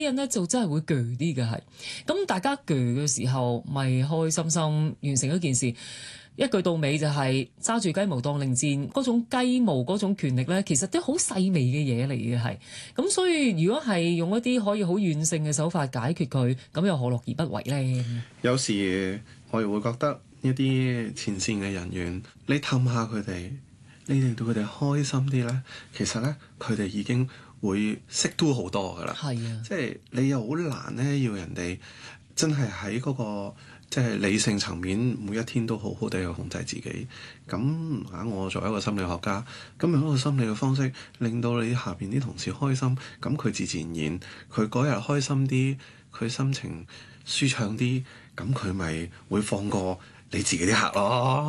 人咧就真係會鋸啲嘅係，咁大家鋸嘅時候咪開開心心完成一件事，一句到尾就係揸住雞毛當令箭，嗰種雞毛嗰種權力咧，其實都好細微嘅嘢嚟嘅係，咁所以如果係用一啲可以好軟性嘅手法解決佢，咁又何樂而不為咧？ 有時我又會覺得一啲前線嘅人員，你氹下佢哋，你令到佢哋開心啲咧，其實咧佢哋已經會識都好多噶啦。 係啊， 即係你又好難咧，要人哋真係喺嗰個即係理性層面，每一天都好好地去控制自己。咁我作為一個心理學家，咁用一個心理嘅方式，令到你下邊啲同事開心，咁佢自自然然，佢嗰日開心啲，佢心情舒暢啲，咁佢咪會放過你自己啲客咯。